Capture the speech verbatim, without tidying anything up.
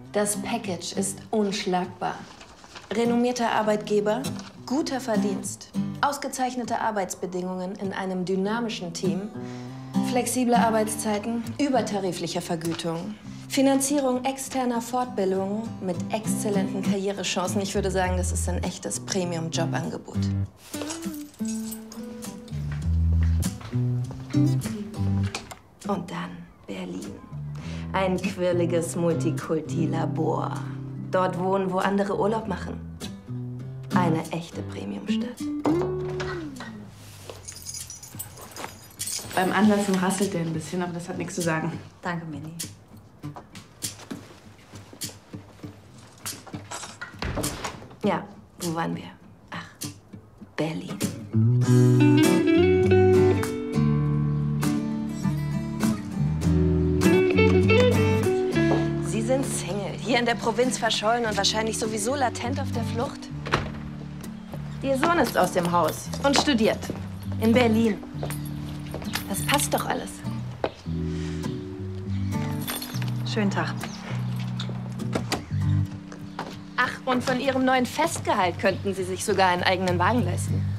Das Package ist unschlagbar. Renommierter Arbeitgeber, guter Verdienst, ausgezeichnete Arbeitsbedingungen in einem dynamischen Team, flexible Arbeitszeiten, übertarifliche Vergütung, Finanzierung externer Fortbildungen mit exzellenten Karrierechancen. Ich würde sagen, das ist ein echtes Premium-Jobangebot. Und dann Berlin. Ein quirliges Multikulti-Labor. Dort wohnen, wo andere Urlaub machen. Eine echte Premiumstadt. Beim Anlassen rasselt der ein bisschen, aber das hat nichts zu sagen. Danke, Minnie. Ja, wo waren wir? Ach, Berlin. Sie sind Single, hier in der Provinz verschollen und wahrscheinlich sowieso latent auf der Flucht. Ihr Sohn ist aus dem Haus und studiert in Berlin. Das passt doch alles. Schönen Tag. Ach, und von Ihrem neuen Festgehalt könnten Sie sich sogar einen eigenen Wagen leisten.